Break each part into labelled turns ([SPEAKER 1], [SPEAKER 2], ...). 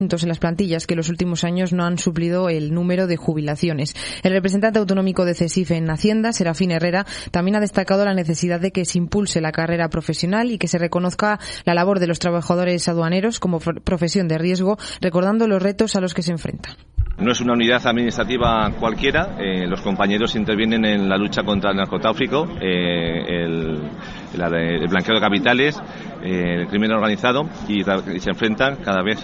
[SPEAKER 1] en las plantillas que en los últimos años no han suplido el número de jubilaciones. El representante autonómico de CESIF en Hacienda, Serafín Herrera, también ha destacado la necesidad de que se impulse la carrera profesional y que se reconozca la labor de los trabajadores aduaneros como profesión de riesgo, recordando los retos a los que se enfrentan.
[SPEAKER 2] No es una unidad administrativa cualquiera, los compañeros intervienen en la lucha contra el narcotráfico, el blanqueo de capitales, el crimen organizado y se enfrentan cada vez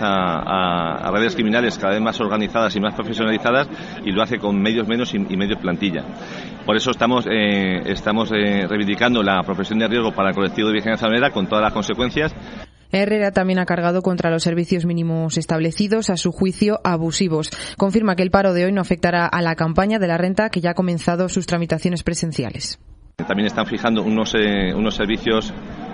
[SPEAKER 2] a redes criminales cada vez más organizadas y más profesionalizadas, y lo hace con medios menos y medios plantilla. Por eso estamos reivindicando la profesión de riesgo para el colectivo de vigilancia aduanera con todas las consecuencias.
[SPEAKER 1] Herrera también ha cargado contra los servicios mínimos establecidos, a su juicio abusivos. Confirma que el paro de hoy no afectará a la campaña de la renta, que ya ha comenzado sus tramitaciones presenciales.
[SPEAKER 2] También están fijando unos servicios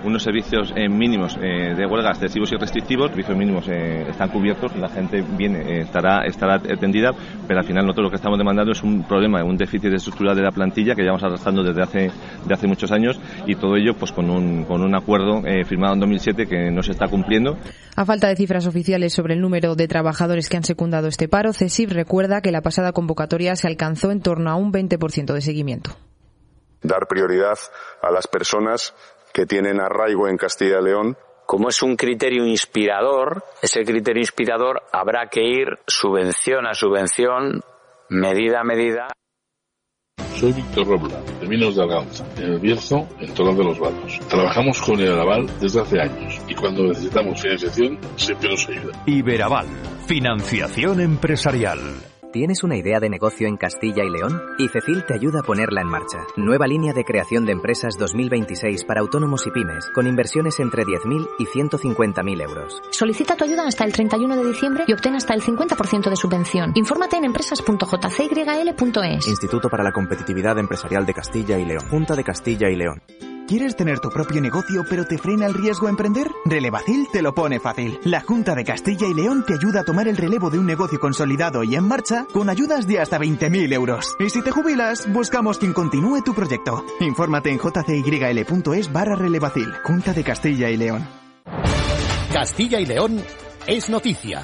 [SPEAKER 2] mínimos de huelga excesivos y restrictivos. Los servicios mínimos están cubiertos, la gente viene, estará atendida, pero al final nosotros lo que estamos demandando es un problema, un déficit estructural de la plantilla que llevamos arrastrando desde hace muchos años, y todo ello pues con un acuerdo firmado en 2007 que no se está cumpliendo.
[SPEAKER 1] A falta de cifras oficiales sobre el número de trabajadores que han secundado este paro, CESIF recuerda que la pasada convocatoria se alcanzó en torno a un 20% de seguimiento.
[SPEAKER 3] Dar prioridad a las personas que tienen arraigo en Castilla y León.
[SPEAKER 4] Como es un criterio inspirador, ese criterio inspirador habrá que ir subvención a subvención, medida a medida.
[SPEAKER 5] Soy Víctor Robla, de Minos de Arganza, en el Bierzo, en Torón de los Vados. Trabajamos con Iberaval desde hace años y cuando necesitamos financiación siempre nos ayuda.
[SPEAKER 6] Iberaval, financiación empresarial.
[SPEAKER 7] ¿Tienes una idea de negocio en Castilla y León? IFECIL te ayuda a ponerla en marcha. Nueva línea de creación de empresas 2026 para autónomos y pymes, con inversiones entre 10.000 y 150.000 euros.
[SPEAKER 8] Solicita tu ayuda hasta el 31 de diciembre y obtén hasta el 50% de subvención. Infórmate en empresas.jcyl.es.
[SPEAKER 9] Instituto para la Competitividad Empresarial de Castilla y León. Junta de Castilla y León.
[SPEAKER 10] ¿Quieres tener tu propio negocio pero te frena el riesgo a emprender? Relevacil te lo pone fácil. La Junta de Castilla y León te ayuda a tomar el relevo de un negocio consolidado y en marcha con ayudas de hasta 20.000 euros. Y si te jubilas, buscamos quien continúe tu proyecto. Infórmate en jcyl.es/relevacil. Junta de Castilla y León.
[SPEAKER 11] Castilla y León es noticia.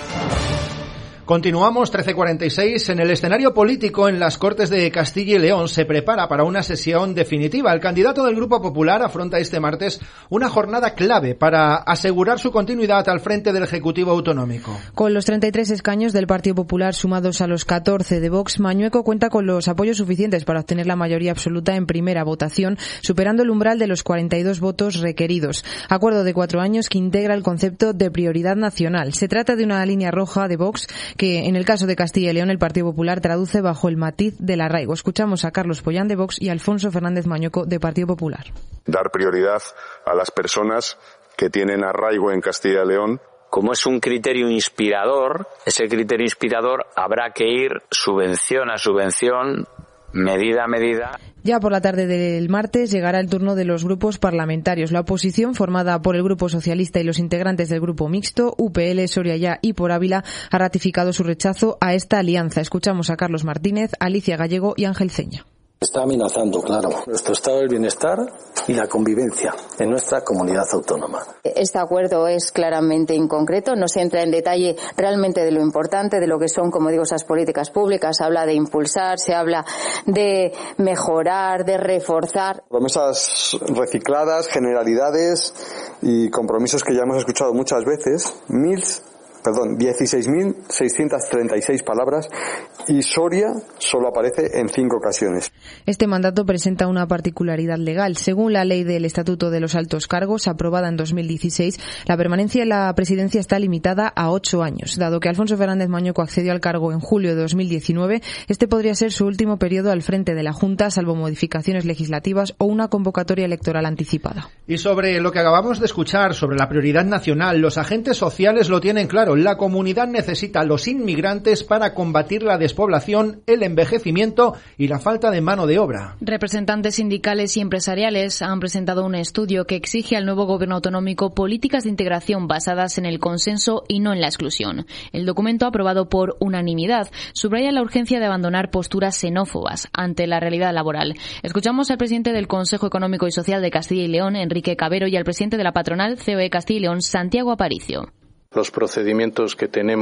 [SPEAKER 12] Continuamos, 13:46. En el escenario político en las Cortes de Castilla y León se prepara para una sesión definitiva. El candidato del Grupo Popular afronta este martes una jornada clave para asegurar su continuidad al frente del Ejecutivo Autonómico.
[SPEAKER 1] Con los 33 escaños del Partido Popular sumados a los 14 de Vox, Mañueco cuenta con los apoyos suficientes para obtener la mayoría absoluta en primera votación, superando el umbral de los 42 votos requeridos. Acuerdo de 4 años que integra el concepto de prioridad nacional. Se trata de una línea roja de Vox que en el caso de Castilla y León el Partido Popular traduce bajo el matiz del arraigo. Escuchamos a Carlos Pollán de Vox y a Alfonso Fernández Mañueco de Partido Popular.
[SPEAKER 3] Dar prioridad a las personas que tienen arraigo en Castilla y León.
[SPEAKER 4] Como es un criterio inspirador, ese criterio inspirador habrá que ir subvención a subvención, medida a medida.
[SPEAKER 1] Ya por la tarde del martes llegará el turno de los grupos parlamentarios. La oposición, formada por el Grupo Socialista y los integrantes del Grupo Mixto, UPL, Soria Ya y Por Ávila, ha ratificado su rechazo a esta alianza. Escuchamos a Carlos Martínez, Alicia Gallego y Ángel Ceña.
[SPEAKER 13] Está amenazando, claro, nuestro estado del bienestar y la convivencia en nuestra comunidad autónoma.
[SPEAKER 14] Este acuerdo es claramente inconcreto, no se entra en detalle realmente de lo importante, de lo que son, como digo, esas políticas públicas. Se habla de impulsar, se habla de mejorar, de reforzar.
[SPEAKER 15] Promesas recicladas, generalidades y compromisos que ya hemos escuchado muchas veces, 16.636 palabras, y Soria solo aparece en 5 ocasiones.
[SPEAKER 1] Este mandato presenta una particularidad legal. Según la Ley del Estatuto de los Altos Cargos, aprobada en 2016, la permanencia en la presidencia está limitada a 8 años. Dado que Alfonso Fernández Mañueco accedió al cargo en julio de 2019, este podría ser su último periodo al frente de la Junta, salvo modificaciones legislativas o una convocatoria electoral anticipada.
[SPEAKER 12] Y sobre lo que acabamos de escuchar, sobre la prioridad nacional, los agentes sociales lo tienen claro. La comunidad necesita a los inmigrantes para combatir la despoblación, el envejecimiento y la falta de mano de obra.
[SPEAKER 16] Representantes sindicales y empresariales han presentado un estudio que exige al nuevo gobierno autonómico políticas de integración basadas en el consenso y no en la exclusión. El documento, aprobado por unanimidad, subraya la urgencia de abandonar posturas xenófobas ante la realidad laboral. Escuchamos al presidente del Consejo Económico y Social de Castilla y León, Enrique Cabero, y al presidente de la patronal COE Castilla y León, Santiago Aparicio.
[SPEAKER 17] los procedimientos que tenemos